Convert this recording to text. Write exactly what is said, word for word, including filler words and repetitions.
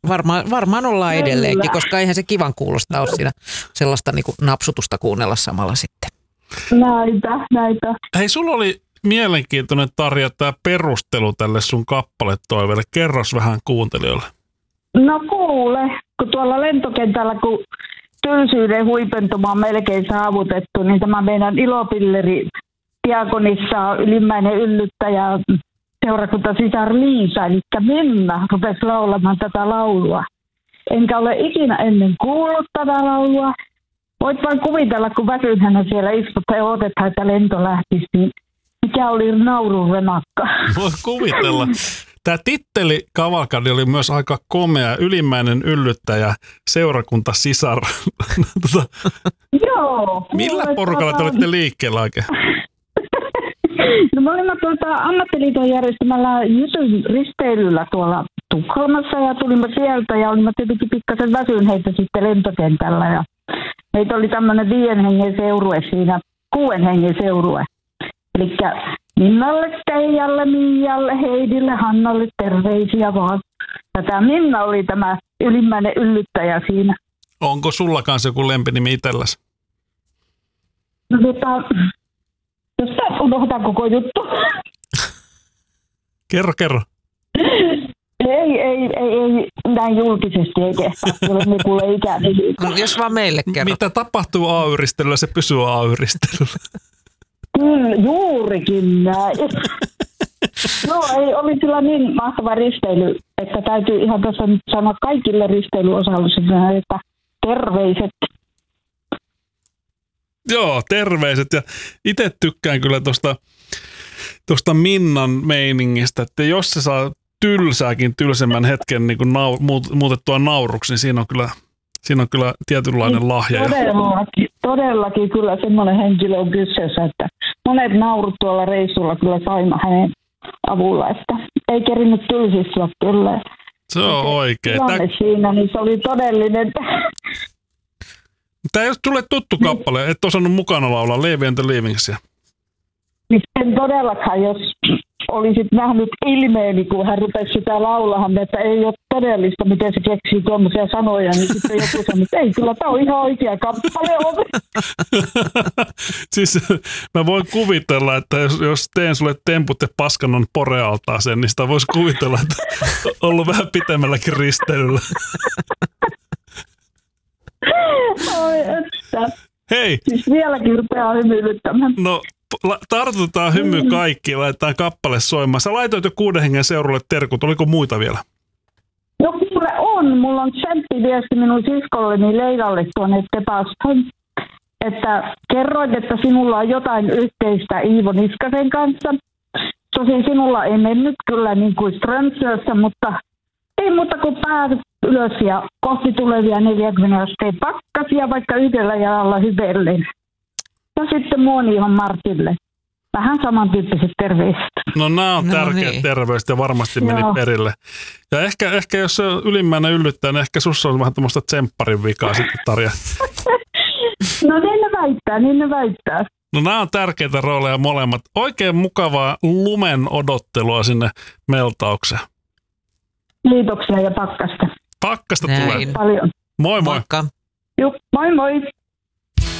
Varmaan, varmaan ollaan Kyllä. edelleenkin, koska eihän se kivan kuulosta ole siinä sellaista niin kuin napsutusta kuunnella samalla sitten. Näitä, näitä. Hei, sulla oli mielenkiintoinen, Tarja, tämä perustelu tälle sun kappaletoiveelle. Kerros vähän kuuntelijoille. No kuule, kun tuolla lentokentällä, kun tylsyyden huipentuma on melkein saavutettu, niin tämä meidän ilopilleri diakonissa on ylimmäinen yllyttäjä seurakunta sisar Liisa, eli Minna rupesi laulamaan tätä laulua. Enkä ole ikinä ennen kuullut tätä laulua. Voit vain kuvitella, kun väsynhänä siellä istutaan ja odotetaan, että lento lähtisi, niin mikä oli naurun renakka. Voi kuvitella. Tämä titteli Kavalkadi oli myös aika komea, ylimmäinen yllyttäjä, seurakunta sisar. Joo. Millä porukalla te olitte liikkeellä oikein? No me olimme tuolta ammattiliiton järjestämällä Jysyn risteilyllä tuolla Tukholmassa ja tulimme sieltä ja olimme tietenkin pikkasen väsyneitä sitten lentokentällä ja meitä oli tämmöinen viiden hengen seurue siinä, kuuden hengen seurue. Eli Minnalle, Teijalle, Miialle, Heidille, Hannalle terveisiä vaan. Ja tämä Minna oli tämä ylimmäinen yllyttäjä siinä. Onko sulla kanssa joku lempinimi itselläsi? No tota, jos sä unohtaa koko juttu. Kerro, kerro. Ei, ei, ei, ei näin julkisesti ei kehtaa. Kyllä me kuule ikäni. No, jos vaan meille kerro. Mitä tapahtuu A Y-risteilyllä, se pysyy A Y-risteilyllä. Kyllä, juurikin näin. No ei, oli kyllä niin mahtava risteily, että täytyy ihan tuossa nyt sanoa kaikille risteilyosallisille, että terveiset. Joo, terveiset. Ja itse tykkään kyllä tuosta tosta Minnan meiningistä, että jos se saa tylsääkin tylsemmän hetken niin kuin nau, muutettua nauruksi, niin siinä on kyllä, siinä on kyllä tietynlainen lahja. Todellakin, todellakin kyllä semmoinen henkilö on kyseessä, että monet naurut tuolla reissulla kyllä saimme hänen avulla, että ei kerinyt tylsistyä kyllä. Se on oikein. Tilanne Tää... siinä, niin se oli todellinen. Tämä ei ole tule tuttu kappale, et osannut mukana laulaa Leaving and the Leavingsia. Niin en todellakaan, jos olisit nähnyt ilmeeni, kun hän rupesi sitä laulamaan, että ei ole todellista, miten se keksii tuommoisia sanoja, niin sitten joku sanoi, että ei, kyllä tämä on ihan oikea kappale. Siis mä voin kuvitella, että jos, jos teen sulle temput ja paskannon porealtaaseen, niin sitä voisi kuvitella, että on ollut vähän pitemmälläkin risteilyllä. Oi, että. Hei! Siis vieläkin rupeaa hymyilyttämään. No, tartutaan hymy kaikki ja laitetaan kappale soimaan. Sä laitoit jo kuuden hengen seurulle terkut. Oliko muita vielä? No kuule on. Mulla on tsemppiviesti minun siskolleni Leilalle tuonne Tepaston. Että kerroit, että sinulla on jotain yhteistä Iivo Niskasen kanssa. Tosin sinulla ei mennyt kyllä niin kuin Strömsössä, mutta ei muuta kuin pääset ylös ja kohti tulevia neljäkymmentä asteen pakkasia vaikka yhdellä jalalla hyvellen. Ja sitten Muoniihon Martille. Vähän samantyyppiset terveiset. No nämä on No tärkeät niin. terveiset ja varmasti meni Joo. perille. Ja ehkä, ehkä jos se ylimmäinen yllyttää, niin ehkä sussa on vähän tämmöistä tsempparin vikaa sitten, Tarja. No niin ne väittää, niin ne väittää. No nämä on tärkeitä rooleja molemmat. Oikein mukavaa lumen odottelua sinne meltaukseen. Kiitoksia ja pakkasta. Pakkasta Näin. tulee. Paljon. Moi moi. Moikka. Juh, moi moi.